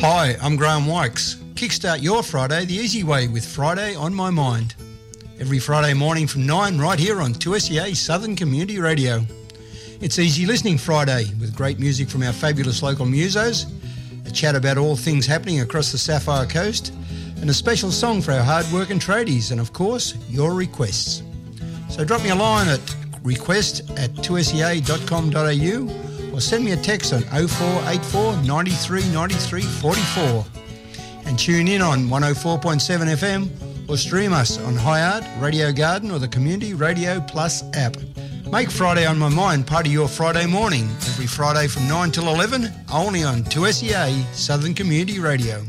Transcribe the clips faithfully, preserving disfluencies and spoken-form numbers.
Hi, I'm Graham Wykes. Kickstart your Friday the easy way with Friday on My Mind. Every Friday morning from nine right here on two S E A Southern Community Radio. It's Easy Listening Friday with great music from our fabulous local musos, a chat about all things happening across the Sapphire Coast, and a special song for our hard-working tradies, and of course, your requests. So drop me a line at request at two S E A dot com dot a u or send me a text on oh four eight four, nine three nine three, four four. And tune in on one oh four point seven F M or stream us on Hi-Art, Radio Garden or the Community Radio Plus app. Make Friday on My Mind part of your Friday morning, every Friday from nine till eleven, only on two S E A Southern Community Radio.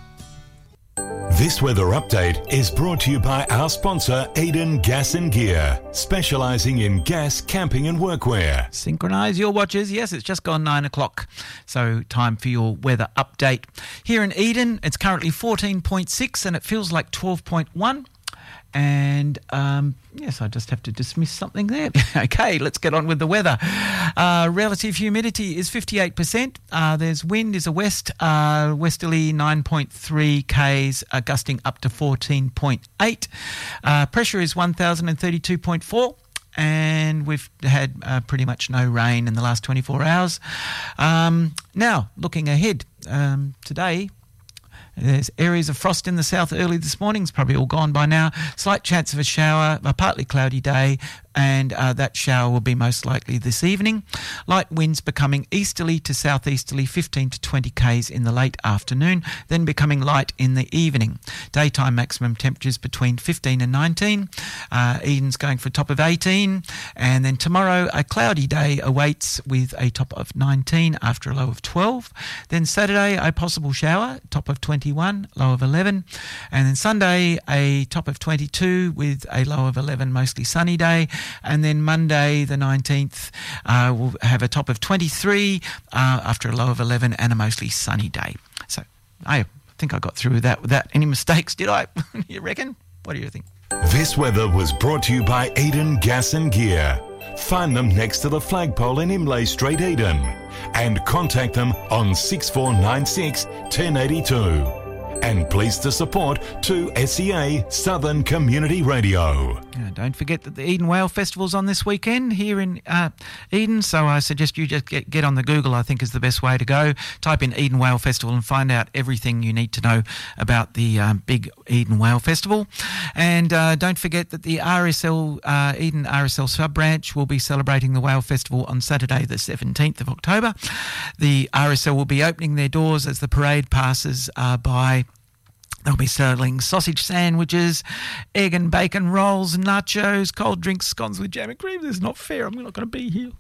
This weather update is brought to you by our sponsor, Eden Gas and Gear, specialising in gas, camping and workwear. Synchronise your watches. Yes, it's just gone nine o'clock, so time for your weather update. Here in Eden, it's currently fourteen point six and it feels like twelve point one. And, um, yes, I just have to dismiss something there. Okay, let's get on with the weather. Uh, relative humidity is fifty-eight percent. Uh, there's wind is a west, uh, westerly nine point three kays, uh, gusting up to fourteen point eight. Uh, pressure is one thousand thirty-two point four. And we've had uh, pretty much no rain in the last twenty-four hours. Um, now, looking ahead, um, today... There's areas of frost in the south early this morning. It's probably all gone by now. Slight chance of a shower, a partly cloudy day, and uh, that shower will be most likely this evening. Light winds becoming easterly to southeasterly, fifteen to twenty kays in the late afternoon, then becoming light in the evening. Daytime maximum temperatures between fifteen and nineteen. Uh, Eden's going for a top of eighteen. And then tomorrow, a cloudy day awaits with a top of nineteen after a low of twelve. Then Saturday, a possible shower, top of twenty-one, low of eleven. And then Sunday, a top of twenty-two with a low of eleven, mostly sunny day. And then Monday the nineteenth uh, we'll have a top of twenty-three uh, after a low of eleven and a mostly sunny day. So I think I got through that without any mistakes, did I? You reckon? What do you think? This weather was brought to you by Eden Gas and Gear. Find them next to the flagpole in Imlay Street, Eden. And contact them on six four nine six, one oh eight two. And pleased to support two S E A Southern Community Radio. Uh, don't forget that the Eden Whale Festival's on this weekend here in uh, Eden, so I suggest you just get, get on the Google, I think is the best way to go. Type in Eden Whale Festival and find out everything you need to know about the um, big Eden Whale Festival. And uh, don't forget that the R S L, uh, Eden R S L sub-branch will be celebrating the Whale Festival on Saturday the seventeenth of October. The R S L will be opening their doors as the parade passes uh, by. They'll be selling sausage sandwiches, egg and bacon rolls, nachos, cold drinks, scones with jam and cream. This is not fair. I'm not going to be here.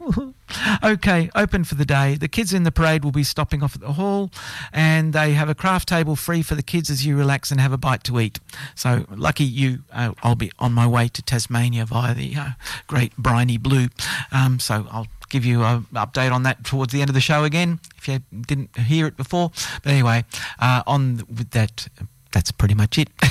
Okay, open for the day. The kids in the parade will be stopping off at the hall, and they have a craft table free for the kids as you relax and have a bite to eat. So lucky you, uh, I'll be on my way to Tasmania via the uh, Great Briny Blue. Um, so I'll give you an update on that towards the end of the show again, if you didn't hear it before. But anyway, uh, on with that... That's pretty much it.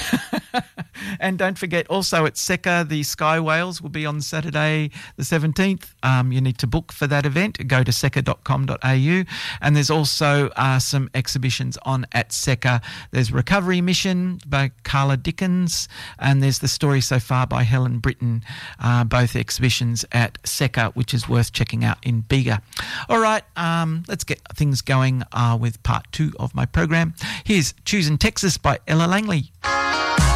And don't forget, also at Secca, the Sky Whales will be on Saturday the seventeenth. Um, you need to book for that event. Go to secca dot com dot a u. And there's also uh, some exhibitions on at Secca. There's Recovery Mission by Carla Dickens, and there's The Story So Far by Helen Britton, uh, both exhibitions at Secca, which is worth checking out in Bega. All right, um, let's get things going uh, with part two of my program. Here's Choosing Texas by Ella Langley.